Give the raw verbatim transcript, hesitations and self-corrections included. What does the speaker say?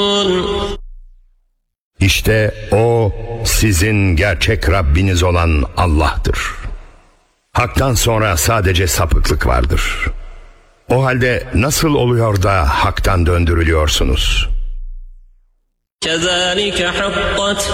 İşte o sizin gerçek Rabbiniz olan Allah'tır. Hak'tan sonra sadece sapıklık vardır. O halde nasıl oluyor da haktan döndürülüyorsunuz?